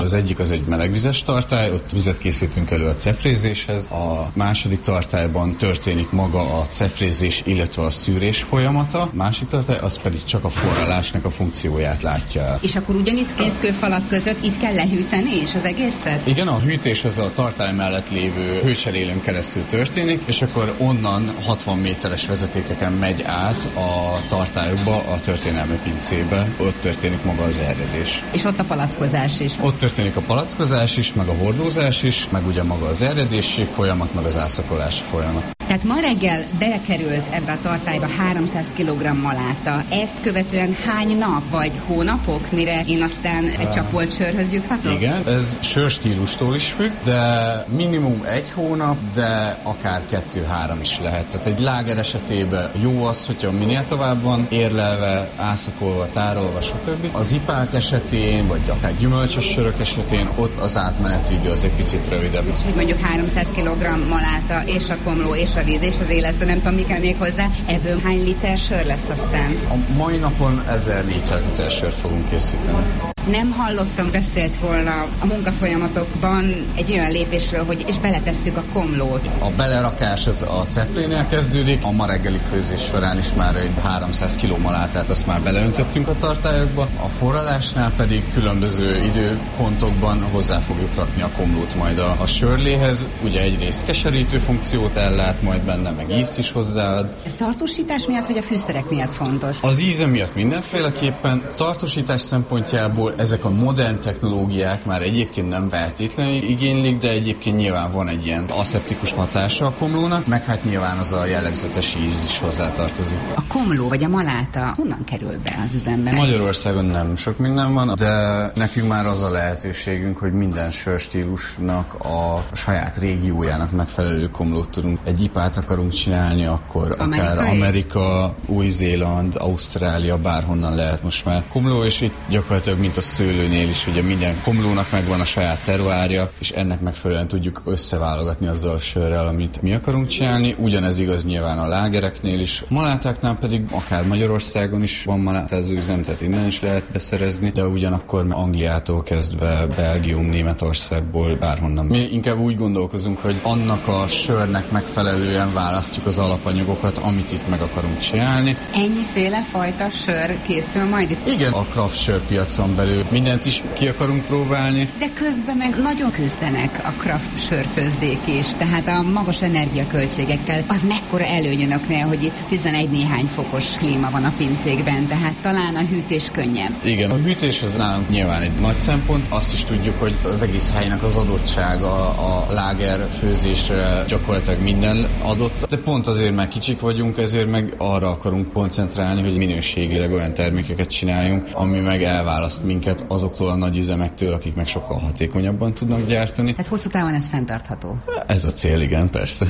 Az egyik az egy melegvizes tartály, ott vizet készítünk elő a cefrézéshez. A második tartályban történik maga a cefrézés, illetve a szűrés folyamata. A másik tartály az pedig csak a forralásnak a funkcióját látja el. És akkor ugyanitt készkőfalak között itt kell lehűteni is az egészet? Igen, a hűtés az a tartály mellett lévő hőcserélőn keresztül történik, és akkor onnan 60 méteres vezetékeken megy át a tartályokba, a történelmi pincébe. Ott történik maga az eredés. És ott a palackozás is. Ott történik a palackozás is, meg a hordózás is, meg ugye maga az eredési folyamat, meg az ászakolási folyamat. Tehát ma reggel bekerült ebbe a tartályba 300 kg maláta. Ezt követően hány nap vagy hónapok, mire én aztán egy csapolt sörhöz juthatok? Igen, ez sörstílustól is függ, de minimum 1 hónap, de akár 2-3 is lehet. Tehát egy láger esetében jó az, hogyha minél tovább van érlelve, ászakolva, tárolva, stb. Az ipák esetén, vagy akár gyümölcsös sörök esetén, ott az átmeneti idő az egy picit rövidebb. És hogy mondjuk 300 kg maláta, és a komló, és a víz, és az élesztő, nem tudom, mi kell még hozzá. Ebből hány liter sör lesz aztán? A mai napon 1400 liter sört fogunk készíteni. Nem hallottam, beszélt volna a munkafolyamatokban egy olyan lépésről, hogy és beletesszük a komlót. A belerakás az a cefrénél kezdődik, a ma reggeli főzés során is már egy 300 kg malátát azt már beleöntöttünk a tartályokba, a forralásnál pedig különböző időpontokban hozzá fogjuk rakni a komlót majd a sörléhez. Ugye egyrészt keserítő funkciót ellát, majd benne meg ízt is hozzáad. Ez tartósítás miatt, vagy a fűszerek miatt fontos? Az íze miatt mindenféleképpen, tartósítás szempontjából ezek a modern technológiák már egyébként nem feltétlenül igénylik, de egyébként nyilván van egy ilyen aszeptikus hatása a komlónak, meg hát nyilván az a jellegzetes íz is hozzátartozik. A komló vagy a maláta honnan kerül be az üzembe? Magyarországon nem sok minden van, de nekünk már az a lehetőségünk, hogy minden sörstílusnak a saját régiójának megfelelő komlót tudunk. Egy ipát akarunk csinálni, akkor akár Amerika, Új-Zéland, Ausztrália, bárhonnan lehet most már komló, és itt gyakorlatilag mint a szőlőnél is, ugye minden komlónak megvan a saját terroárja, és ennek megfelelően tudjuk összeválogatni azzal a sörrel, amit mi akarunk csinálni. Ugyanez igaz nyilván a lágereknél is. A malátáknál pedig akár Magyarországon is van malátázó üzem, tehát innen is lehet beszerezni, de ugyanakkor Angliától kezdve Belgium, Németországból, bárhonnan. Mi inkább úgy gondolkozunk, hogy annak a sörnek megfelelően választjuk az alapanyagokat, amit itt meg akarunk csinálni. Ennyiféle fajta sör készül majd itt? Igen, a craft sörpiacon belül mindent is ki akarunk próbálni. De közben meg nagyon küzdenek a craft sörfőzdék is, tehát a magas energiaköltségekkel. Az mekkora előny önöknél, hogy itt 11 néhány fokos klíma van a pincékben, tehát talán a hűtés könnyebb. Igen, a hűtés az nálunk nyilván egy nagy szempont. Azt is tudjuk, hogy az egész helynek az adottsága a láger főzésre gyakorlatilag minden adott, de pont azért, mert kicsik vagyunk, ezért meg arra akarunk koncentrálni, hogy minőségileg olyan termékeket csináljunk, ami meg elválaszt minket azoktól a nagy üzemektől, akik meg sokkal hatékonyabban tudnak gyártani. Hát hosszú távon ez fenntartható. Ez a cél, igen, persze.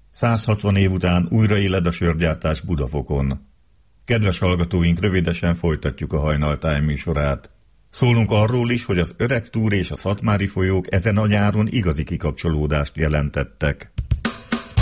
160 év után újra éled a sörgyártás Budafokon. Kedves hallgatóink, rövidesen folytatjuk a Hajnal Time műsorát. Szólunk arról is, hogy az Öreg Túr és a Szatmári folyók ezen a nyáron igazi kikapcsolódást jelentettek.